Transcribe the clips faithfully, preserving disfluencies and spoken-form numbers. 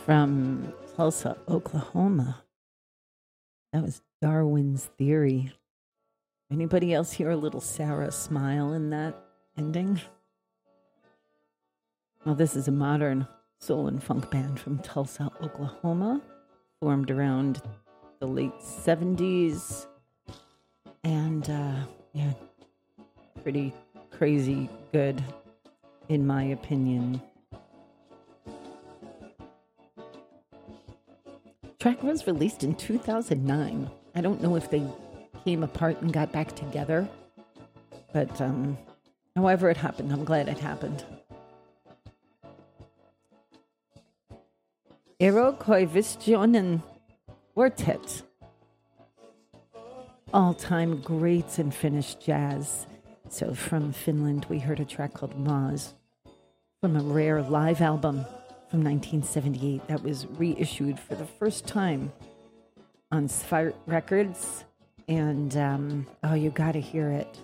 From Tulsa, Oklahoma. That was Darwin's Theory. Anybody else hear a little Sarah smile in that ending? Well, this is a modern soul and funk band from Tulsa, Oklahoma, formed around the late seventies. And, uh, yeah, pretty crazy good, in my opinion. Track was released in two thousand nine. I don't know if they came apart and got back together, but um, however it happened, I'm glad it happened. Eurovisionen Quartet. All-time greats in Finnish jazz. So from Finland, we heard a track called Maz from a rare live album from nineteen seventy-eight that was reissued for the first time on Svart Records. And, um, oh, you got to hear it.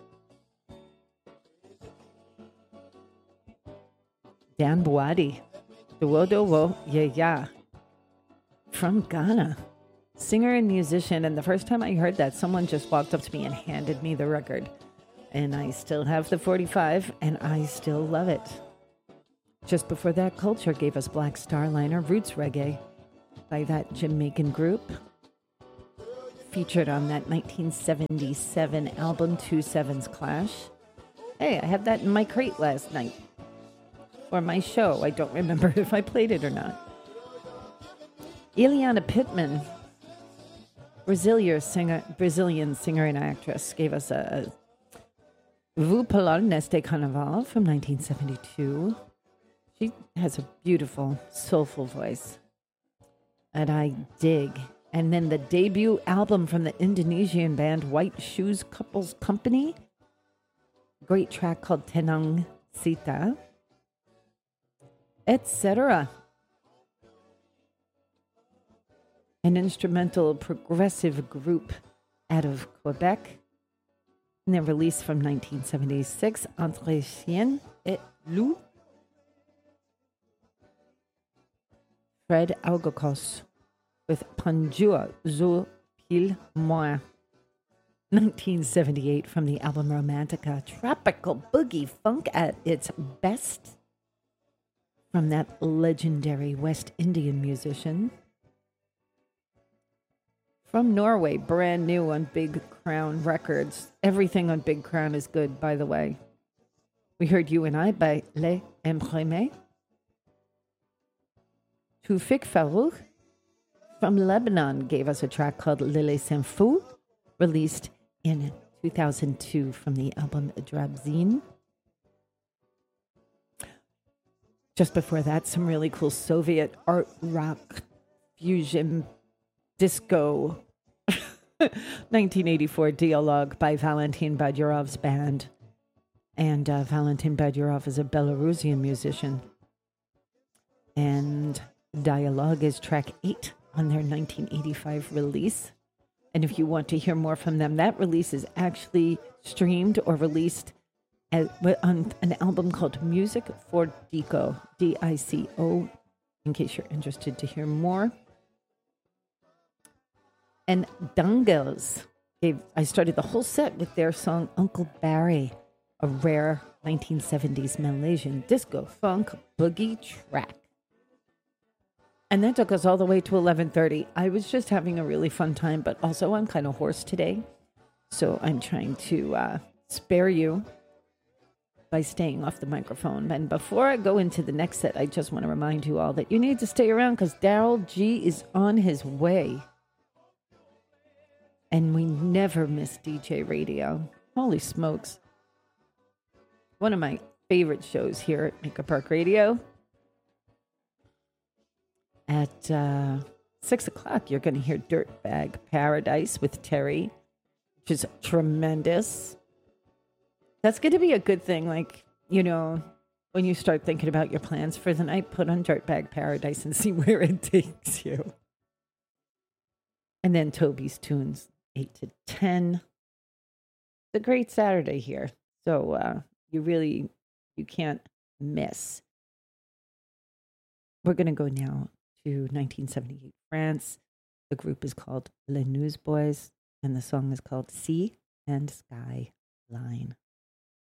Dan Boadi. Dowo Dowo, yeah, yeah. From Ghana. Singer and musician. And the first time I heard that, someone just walked up to me and handed me the record. And I still have the forty-five, and I still love it. Just before that, Culture gave us Black Starliner, Roots Reggae, by that Jamaican group. Featured on that nineteen seventy-seven album, Two Sevens Clash. Hey, I had that in my crate last night. For my show. I don't remember if I played it or not. Ileana Pittman, Brazilian singer, Brazilian singer and actress, gave us a Vous parlez neste carnaval from nineteen seventy-two. She has a beautiful, soulful voice that I dig. And then the debut album from the Indonesian band White Shoes Couples Company. Great track called Tenang Sita, et cetera. An instrumental progressive group out of Quebec. And they're released from nineteen seventy-six, Entre Chien et Loup. Fred Algocos with Panjua Zo Pil Moi. nineteen seventy-eight from the album Romantica. Tropical boogie funk at its best from that legendary West Indian musician. From Norway, brand new on Big Crown Records. Everything on Big Crown is good, by the way. We heard You and I by Les Imprimés. Toufik Farouk from Lebanon gave us a track called Lele Senfou, released in two thousand two from the album Drabzin. Just before that, some really cool Soviet art rock fusion disco. nineteen eighty-four Dialogue by Valentin Badyurov's band. And uh, Valentin Badyurov is a Belarusian musician. And Dialogue is track eight on their nineteen eighty-five release. And if you want to hear more from them, that release is actually streamed or released as, on an album called Music for Dico, D I C O, in case you're interested to hear more. And Dangles gave, I started the whole set with their song Uncle Barry, a rare nineteen seventies Malaysian disco funk boogie track. And that took us all the way to eleven thirty. I was just having a really fun time, but also I'm kind of hoarse today. So I'm trying to uh, spare you by staying off the microphone. And before I go into the next set, I just want to remind you all that you need to stay around because Daryl G is on his way. And we never miss D J Radio. Holy smokes. One of my favorite shows here at Maker Park Radio. At uh, six o'clock, you're going to hear Dirtbag Paradise with Terry, which is tremendous. That's going to be a good thing. Like, you know, when you start thinking about your plans for the night, put on Dirtbag Paradise and see where it takes you. And then Toby's Tunes, eight to ten. It's a great Saturday here. So uh, you really, you can't miss. We're going to go now to nineteen seventy-eight France. The group is called Les Newsboys, and the song is called Sea and Sky Line.